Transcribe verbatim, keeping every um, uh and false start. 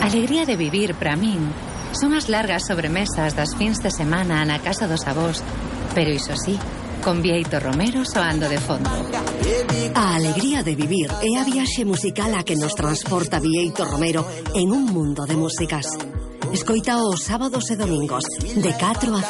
alegría de vivir para min son as largas sobremesas das fins de semana na casa dos avós, pero iso sí, con Bieito Romero soando de fondo. A alegría de vivir é a viaxe musical a que nos transporta Bieito Romero en un mundo de músicas. Escoita os sábados e domingos de catro a